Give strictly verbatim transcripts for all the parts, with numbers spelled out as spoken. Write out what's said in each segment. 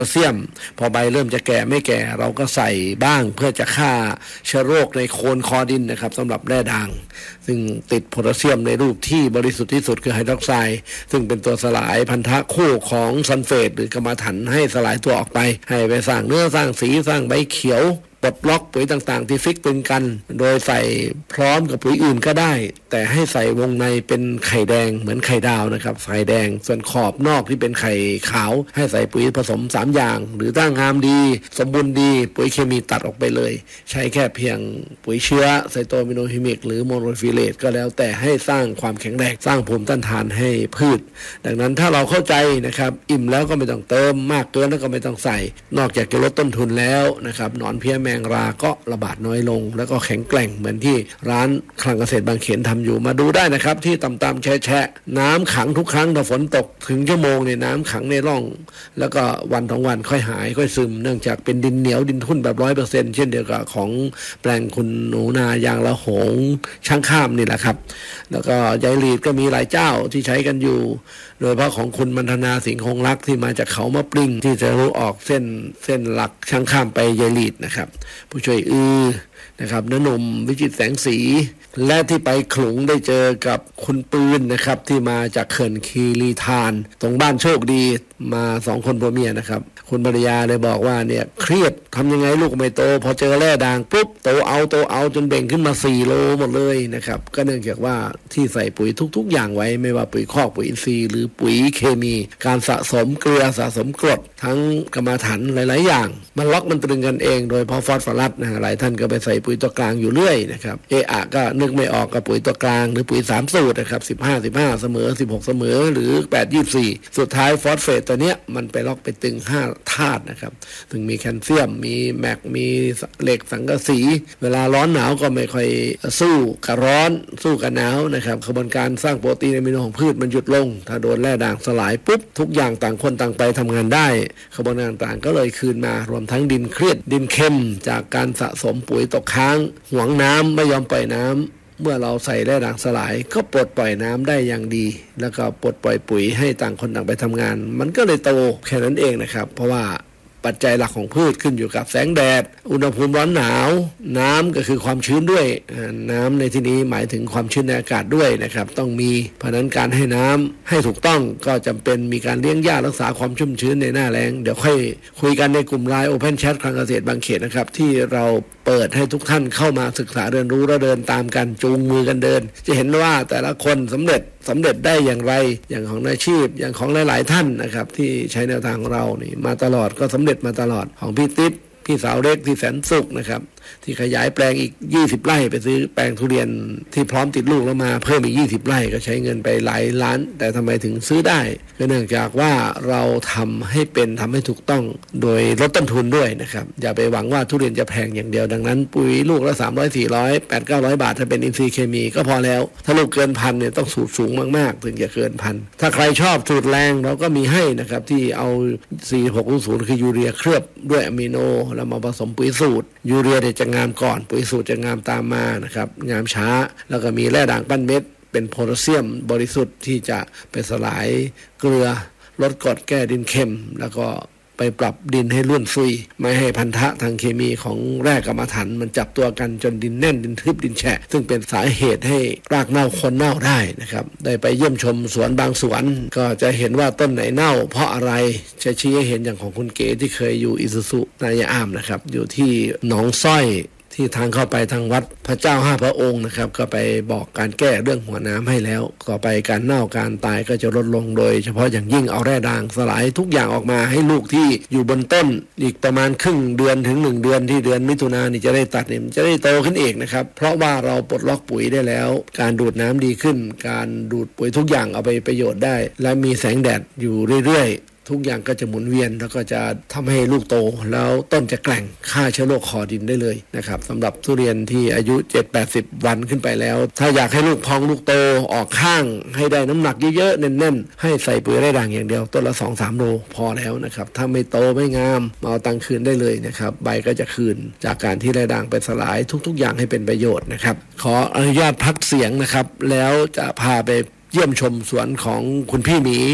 เซียมพอใบเริ่มจะแก่ไม่แก่เราก็ใส่บ้างเพื่อจะฆ่าเชื้อโรคในโคนคอดินนะครับสำหรับแร่ด่างซึ่งติดโพแทสเซียมในรูปที่บริสุทธิ์ที่สุดคือไฮดรอกไซด์ซึ่งเป็นตัวสลายพันธะคู่ของซัลเฟตหรือกรรมถันให้สลายตัวออกไปให้ไปสร้างเนื้อสร้างสีสร้างใบเขียวปลดล็อกปุ๋ยต่างๆที่ฟิกตึงกันโดยใส่พร้อมกับปุ๋ยอื่นก็ได้แต่ให้ใส่วงในเป็นไข่แดงเหมือนไข่ดาวนะครับไข่แดงส่วนขอบนอกที่เป็นไข่ขาวให้ใส่ปุ๋ยผสมสามอย่างหรือถ้างามดีสมบูรณ์ดีปุ๋ยเคมีตัดออกไปเลยใช้แค่เพียงปุ๋ยเชื้อไซโตมิโนฮิมิกหรือโมโนฟิเลตก็แล้วแต่ให้สร้างความแข็งแรงสร้างภูมิต้านทานให้พืชดังนั้นถ้าเราเข้าใจนะครับอิ่มแล้วก็ไม่ต้องเติมมากเกินแล้วก็ไม่ต้องใส่นอกจากจะลดต้นทุนแล้วนะครับหนอนเพี้ยแมงราก็ระบาดน้อยลงแล้วก็แข็งแกร่งเหมือนที่ร้านคลังเกษตรบางเขนทำอยู่มาดูได้นะครับที่ต่ำๆแฉะๆน้ำขังทุกครั้งถ้าฝนตกถึงชั่วโมงเนี่ยน้ำขังในร่องแล้วก็วันสองวันค่อยหายค่อยซึมเนื่องจากเป็นดินเหนียวดินทุ่นแบบร้อยเปอร์เซ็นต์เช่นเดียวกับของแปลงคุณหนูนายางละหงช่างข้ามนี่แหละครับแล้วก็ยายลีดก็มีหลายเจ้าที่ใช้กันอยู่โดยเฉพาะของคุณมัณฑนาสิงห์คงรักที่มาจากเขามะปริงที่จะรู้ออกเส้นเส้นหลักช่างข้ามไปยายลีดนะครับผู้ช่วยอือนะครับณหนุ่มวิจิตรแสงสีและที่ไปขลุงได้เจอกับคุณปืนนะครับที่มาจากเขื่อนคีรีธารตรงบ้านโชคดีมาสองคนผัวเมียนะครับคุณภรรยาเลยบอกว่าเนี่ยเครียดทำยังไงลูกไม่โตพอเจอแร่ด่างปุ๊บโตเอาโตเอาจนเบ่งขึ้นมาสี่โลหมดเลยนะครับก็เนื่องจากว่าที่ใส่ปุ๋ยทุกๆอย่างไว้ไม่ว่าปุ๋ยคอกปุ๋ยอินทรีย์หรือปุ๋ยเคมีการสะสมเกลือสะสมกรดทั้งกรรมฐานหลายๆอย่างมันล็อกมันตรึงกันเองโดยพอฟอสฟอรัสนะหลายท่านก็ไปใส่ปุ๋ยตัวกลางอยู่เรื่อยนะครับเอะอะก็นึกไม่ออกกับปุ๋ยตัวกลางหรือปุ๋ยสามสูตรนะครับสิบห้า สิบห้าเสมอสิบหกเสมอหรือแปด ยี่สิบสี่สุดท้ายฟอสเฟตตัวเนี้ยมันไปล็อกไปตึงห้าธาตุนะครับถึงมีแคลเซียมมีแมกมีเหล็กสังกะสีเวลาร้อนหนาวก็ไม่ค่อยสู้กับร้อนสู้กับหนาวนะครับกระบวนการสร้างโปรตีนอะมิโนของพืชมันหยุดลงถ้าโดนแร่ด่างสลายปุ๊บทุกอย่างต่างคนต่างไปทำงานได้กระบวนการต่างก็เลยคืนมารวมทั้งดินเครียดดินเค็มจากการสะสมปุ๋ยตกค้างหวงน้ำไม่ยอมปล่อยน้ำเมื่อเราใส่แร่ด่างสลายก็ปลดปล่อยน้ำได้อย่างดีแล้วก็ปลดปล่อยปุ๋ยให้ต่างคนต่างไปทำงานมันก็เลยโตแค่นั้นเองนะครับเพราะว่าปัจจัยหลักของพืชขึ้นอยู่กับแสงแดดอุณหภูมิร้อนหนาวน้ำก็คือความชื้นด้วยน้ำในที่นี้หมายถึงความชื้นในอากาศด้วยนะครับต้องมีเพราะนั้นการให้น้ำให้ถูกต้องก็จำเป็นมีการเลี้ยงหญ้ารักษาความชุ่มชื้นในหน้าแล้งเดี๋ยวค่อยคุยกันในกลุ่มไลน์ Open Chat คลังเกษตรบางเขตนะครับที่เราเปิดให้ทุกท่านเข้ามาศึกษาเรียนรู้และเดินตามกันจูงมือกันเดินจะเห็นว่าแต่ละคนสำเร็จสำเร็จได้อย่างไรอย่างของอาชีพอย่างของหลายๆท่านนะครับที่ใช้แนวทางของเรานี่มาตลอดก็สำเร็จมาตลอดของพี่ติ๊บพี่สาวเล็กที่แสนสุขนะครับที่ขยายแปลงอีกยี่สิบไร่ไปซื้อแปลงทุเรียนที่พร้อมติดลูกแล้วมาเพิ่มอีกยี่สิบไร่ก็ใช้เงินไปหลายล้านแต่ทำไมถึงซื้อได้ก็เนื่องจากว่าเราทำให้เป็นทำให้ถูกต้องโดยลดต้นทุนด้วยนะครับอย่าไปหวังว่าทุเรียนจะแพงอย่างเดียวดังนั้นปุ๋ยลูกละสามร้อย สี่ร้อย แปด เก้าร้อยบาทถ้าเป็นอินทรีย์เคมีก็พอแล้วถ้าลูกเกินพันเนี่ยต้องสูตรสูงมากๆถึงจะเกินพันถ้าใครชอบสูตรแรงเราก็มีให้นะครับที่เอาสี่หกศูนย์คือยูเรียเคลือบด้วยอะมิโนแล้วมาผสมปุ๋ยสูตรยูเรียเนี่ยจะงามก่อนปุ๋ยสูตรจะงามตามมานะครับงามช้าแล้วก็มีแร่ด่างปั้นเม็ดเป็นโพแทสเซียมบริสุทธิ์ที่จะไปสลายเกลือลดกรดแก้ดินเค็มแล้วก็ไปปรับดินให้ร่วนซุยไม่ให้พันธะทางเคมีของแร่กรรมฐานมันจับตัวกันจนดินแน่นดินทึบดินแฉะซึ่งเป็นสาเหตุให้รากเน่าคนเน่าได้นะครับได้ไปเยี่ยมชมสวนบางสวนก็จะเห็นว่าต้นไหนเน่าเพราะอะไรจะชี้ให้เห็นอย่างของคุณเก๋ที่เคยอยู่อิซุสุนายามนะครับอยู่ที่หนองสร้อยที่ทางเข้าไปทางวัดพระเจ้าห้าพระองค์นะครับก็ไปบอกการแก้เรื่องหัวน้ำให้แล้วต่อไปการเน่าการตายก็จะลดลงโดยเฉพาะอย่างยิ่งเอาแร่ด่างสลายทุกอย่างออกมาให้ลูกที่อยู่บนต้นอีกประมาณครึ่งเดือนถึงหนึ่งเดือนที่เดือนมิถุนายนนี่จะได้ตัดเนี่ยจะได้โตขึ้นเองนะครับเพราะว่าเราปลดล็อกปุ๋ยได้แล้วการดูดน้ำดีขึ้นการดูดปุ๋ยทุกอย่างเอาไปประโยชน์ได้และมีแสงแดดอยู่เรื่อยๆทุกอย่างก็จะหมุนเวียนแล้วก็จะทำให้ลูกโตแล้วต้นจะแกร่งฆ่าเชื้อโรคคอดินได้เลยนะครับสำหรับทุเรียนที่อายุ เจ็ดถึงแปดสิบ วันขึ้นไปแล้วถ้าอยากให้ลูกพองลูกโตออกข้างให้ได้น้ำหนักเยอะๆแน่นๆให้ใส่ปุ๋ยไร่ด่างอย่างเดียวต้นละ สองถึงสาม โลพอแล้วนะครับถ้าไม่โตไม่งามมาเอาตังคืนได้เลยนะครับใบก็จะคืนจากการที่ไร่ด่างไปสลายทุกๆอย่างให้เป็นประโยชน์นะครับขออนุญาตพักเสียงนะครับแล้วจะพาไปเยี่ยมชมสวนของคุณพี่หมี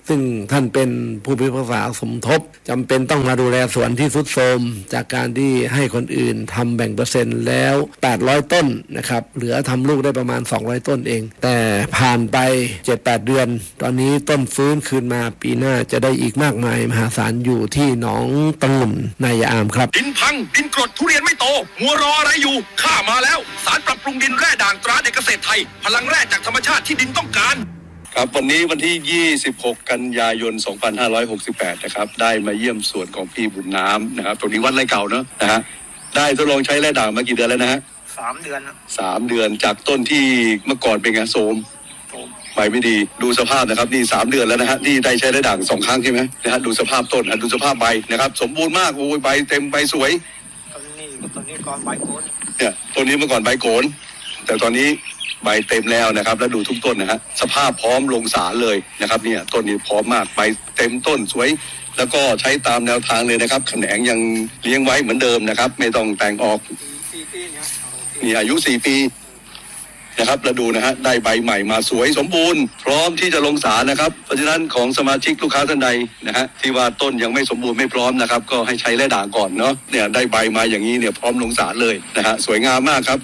ซึ่งท่านเป็นผู้พิพากษาสมทบจำเป็นต้องมาดูแลสวนที่ทรุดโทรมจากการที่ให้คนอื่นทำแบ่งเปอร์เซ็นต์แล้วแปดร้อยต้นนะครับเหลือทำลูกได้ประมาณสองร้อยต้นเองแต่ผ่านไป เจ็ดแปด เดือนตอนนี้ต้นฟื้นคืนมาปีหน้าจะได้อีกมากมายมหาศาลอยู่ที่หนองตะงุ่นนายอามครับดินพังดินกรดทุเรียนไม่โตมัวรออะไรอยู่ข้ามาแล้วสารปรับปรุงดินแร่ด่างตราเด็กเกษตรไทยพลังแร่จากธรรมชาติที่ดินต้องการครับวันนี้วันที่ยี่สิบหกกันยายนสองพันห้าร้อยหกสิบแปดนะครับได้มาเยี่ยมสวนของพี่บุญน้ำนะครับตรงนี้วัดไร่เก่าเนาะนะฮะได้ทดลองใช้แร่ด่างมากี่เดือนแล้วนะฮะสามเดือนสามเดือนจากต้นที่เมื่อก่อนเป็นไงโทรมใบไม่ดีดูสภาพนะครับนี่สามเดือนแล้วนะฮะนี่ได้ใช้แร่ด่างสองครั้งใช่ไหมนะฮะดูสภาพต้นนะดูสภาพใบนะครับสมบูรณ์มากโอ้ยใบเต็มใบสวยต้นนี้ต้นนี้ก่อนใบโกนเนี่ยต้นนี้เมื่อก่อนใบโกนแต่ตอนนี้ใบเต็มแล้วนะครับแล้วดูทุกต้นนะฮะสภาพพร้อมลงสารเลยนะครับเนี่ยต้นนี้พร้อมมากใบเต็มต้นสวยแล้วก็ใช้ตามแนวทางเลยนะครับแขนงยังเลี้ยงไว้เหมือนเดิมนะครับไม่ต้องแต่งออกนี่อายุสี่ปีนะครับแล้วดูนะฮะได้ใบใหม่มาสวยสมบูรณ์พร้อมที่จะลงสารนะครับเพราะฉะนั้นของสมาชิกลูกค้าท่านใดนะฮะที่ว่าต้นยังไม่สมบูรณ์ไม่พร้อมนะครับก็ให้ใช้แร่ด่างก่อนเนาะเนี่ยได้ใบมาอย่างนี้เนี่ยพร้อมลงสารเลยนะฮะสวยงามมากครับ